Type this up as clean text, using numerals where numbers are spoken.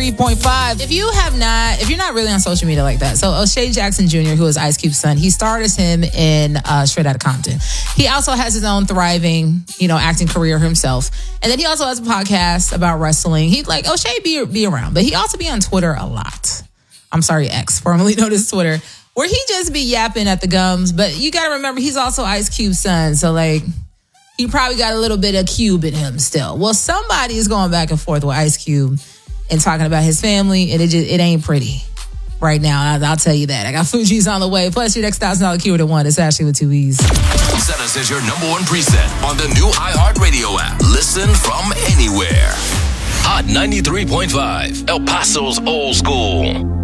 93.5. If you're not really on social media like that, so O'Shea Jackson Jr., who is Ice Cube's son, he starred as him in Straight Outta Compton. He also has his own thriving, acting career himself. And then he also has a podcast about wrestling. He's like, O'Shea be around, but he also be on Twitter a lot. I'm sorry, X, formerly known as Twitter, where he just be yapping at the gums. But you got to remember, he's also Ice Cube's son. So, he probably got a little bit of Cube in him still. Well, somebody is going back and forth with Ice Cube and talking about his family, and it ain't pretty right now. I'll tell you that. I got Fuji's on the way. Plus, your next $1,000 keyword at 1. It's Ashley with 2 E's. Set us as your number one preset on the new iHeartRadio app. Listen from anywhere. Hot 93.5, El Paso's old school.